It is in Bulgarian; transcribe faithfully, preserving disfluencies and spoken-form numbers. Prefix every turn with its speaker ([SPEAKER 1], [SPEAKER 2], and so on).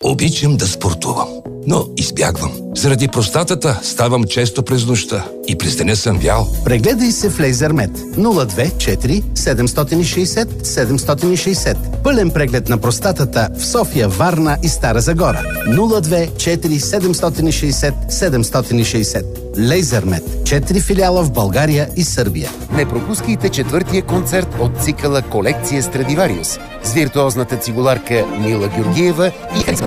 [SPEAKER 1] Обичам да спортувам, но избягвам. Заради простатата ставам често през нощта и през деня съм вял.
[SPEAKER 2] Прегледай се в Лейзермед нула две четири седем шест нула седем шест нула. Пълен преглед на простатата в София, Варна и Стара Загора. нула две четири седем шест седем шест нула. Лейзермед. Четири филиала в България и Сърбия.
[SPEAKER 3] Не пропускайте четвъртия концерт от цикъла Колекция Страдивариус с виртуозната цигуларка Мила Георгиева и